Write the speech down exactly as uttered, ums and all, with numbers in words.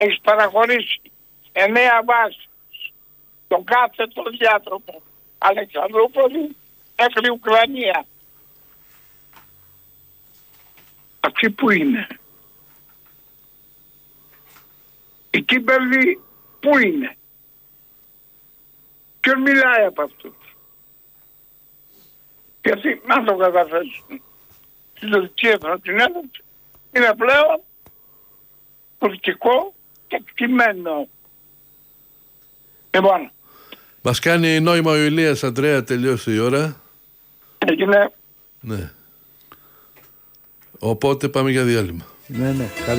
Έχεις παραχωρήσει εννέα βάσεις τον κάθε τον διάτροπο Αλεξανδρούπολη μέχρι Ουκρανία. Αυτοί που είναι? Η Κίμπερλη που είναι? Ποιον μιλάει από αυτούς? Γιατί να το καταθέσουν στην Τουρκική Εθνοτυνέλευση είναι πλέον τουρκικό και κείμενο. Λοιπόν, μας κάνει νόημα ο Ηλίας, Αντρέα, τελειώσει η ώρα. Έγινε. Ναι. Οπότε πάμε για διάλειμμα. Ναι, ναι.